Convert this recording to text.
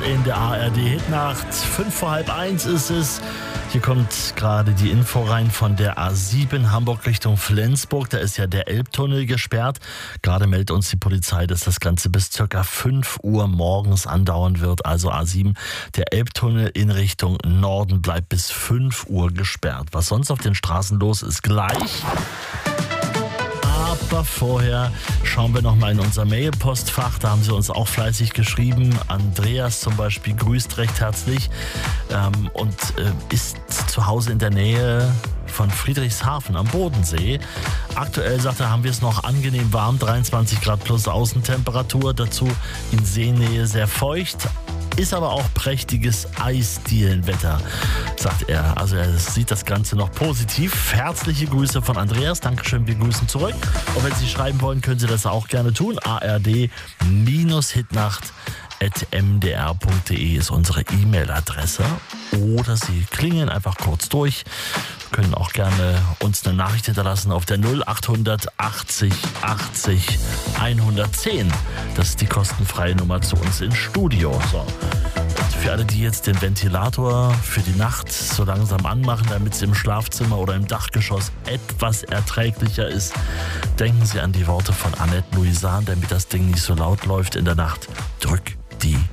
in der ARD-Hitnacht. 1:05 ist es. Hier kommt gerade die Info rein von der A7 Hamburg Richtung Flensburg. Da ist ja der Elbtunnel gesperrt. Gerade meldet uns die Polizei, dass das Ganze bis ca. 5 Uhr morgens andauern wird. Also A7, der Elbtunnel in Richtung Norden bleibt bis 5 Uhr gesperrt. Was sonst auf den Straßen los ist, gleich. Aber vorher schauen wir nochmal in unser Mailpostfach. Da haben sie uns auch fleißig geschrieben. Andreas zum Beispiel grüßt recht herzlich und ist zu Hause in der Nähe von Friedrichshafen am Bodensee. Aktuell, sagt er, haben wir es noch angenehm warm, 23 Grad plus Außentemperatur. Dazu in Seenähe sehr feucht. Ist aber auch prächtiges Eisdielenwetter, sagt er. Also er sieht das Ganze noch positiv. Herzliche Grüße von Andreas. Dankeschön, wir grüßen zurück. Und wenn Sie schreiben wollen, können Sie das auch gerne tun. ard-hitnacht@mdr.de ist unsere E-Mail-Adresse. Oder Sie klingeln einfach kurz durch. Können auch gerne uns eine Nachricht hinterlassen auf der 0800 80 80 110. Das ist die kostenfreie Nummer zu uns ins Studio. So. Und für alle, die jetzt den Ventilator für die Nacht so langsam anmachen, damit es im Schlafzimmer oder im Dachgeschoss etwas erträglicher ist, denken Sie an die Worte von Annette Louisan, damit das Ding nicht so laut läuft in der Nacht. Drück die